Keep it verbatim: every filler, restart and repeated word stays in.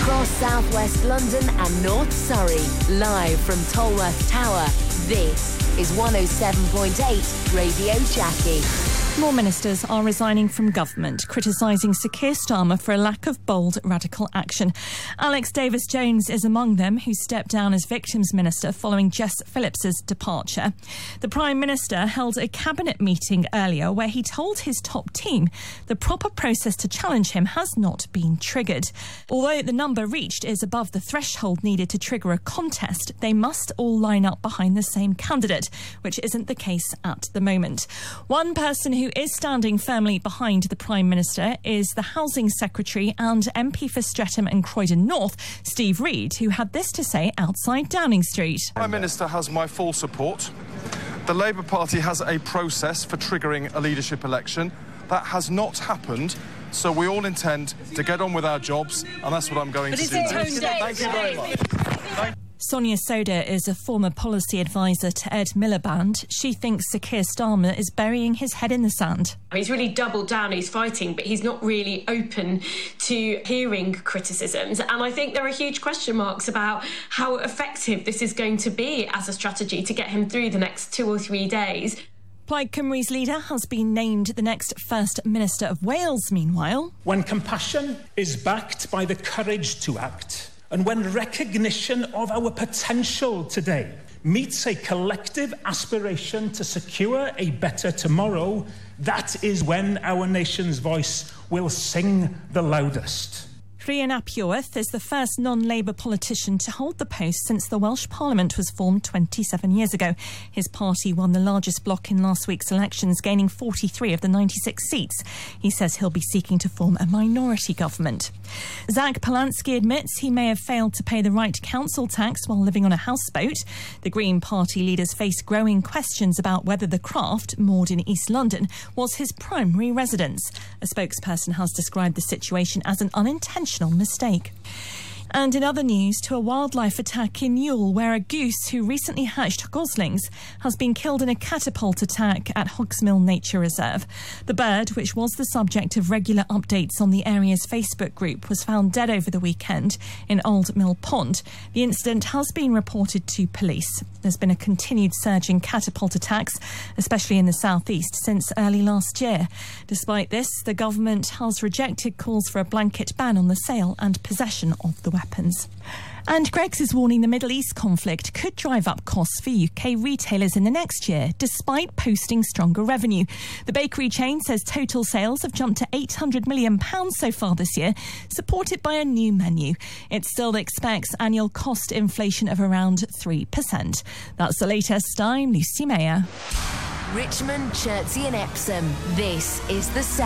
Across southwest London and North Surrey, live from Tolworth Tower, this is one oh seven point eight Radio Jackie. More ministers are resigning from government, criticising Sir Keir Starmer for a lack of bold, radical action. Alex Davis-Jones is among them, who stepped down as Victims Minister following Jess Phillips's departure. The Prime Minister held a cabinet meeting earlier where he told his top team the proper process to challenge him has not been triggered. Although the number reached is above the threshold needed to trigger a contest, they must all line up behind the same candidate, which isn't the case at the moment. One person who is standing firmly behind the Prime Minister is the Housing Secretary and M P for Streatham and Croydon North, Steve Reid, who had this to say outside Downing Street. The Prime Minister has my full support. The Labour Party has a process for triggering a leadership election. That has not happened, so we all intend to get on with our jobs, and that's what I'm going but to do. Thank you very much. Thank Sonia Soda is a former policy advisor to Ed Miliband. She thinks Sir Keir Starmer is burying his head in the sand. He's really doubled down, he's fighting, but he's not really open to hearing criticisms. And I think there are huge question marks about how effective this is going to be as a strategy to get him through the next two or three days. Plaid Cymru's leader has been named the next First Minister of Wales, meanwhile. When compassion is backed by the courage to act, and when recognition of our potential today meets a collective aspiration to secure a better tomorrow, that is when our nation's voice will sing the loudest. Rhian ap Iorwerth is the first non-Labour politician to hold the post since the Welsh Parliament was formed twenty-seven years ago. His party won the largest block in last week's elections, gaining forty-three of the ninety-six seats. He says he'll be seeking to form a minority government. Zach Polanski admits he may have failed to pay the right council tax while living on a houseboat. The Green Party leaders face growing questions about whether the craft, moored in East London, was his primary residence. A spokesperson has described the situation as an unintentional mistake. And in other news, to a wildlife attack in Ewell, where a goose who recently hatched goslings has been killed in a catapult attack at Hogsmill Nature Reserve. The bird, which was the subject of regular updates on the area's Facebook group, was found dead over the weekend in Old Mill Pond. The incident has been reported to police. There's been a continued surge in catapult attacks, especially in the southeast, since early last year. Despite this, the government has rejected calls for a blanket ban on the sale and possession of the weapons. And Greggs is warning the Middle East conflict could drive up costs for U K retailers in the next year, despite posting stronger revenue. The bakery chain says total sales have jumped to eight hundred million pounds so far this year, supported by a new menu. It still expects annual cost inflation of around three percent. That's the latest. I'm Lucy Mayer. Richmond, Chertsey and Epsom. This is the Sound.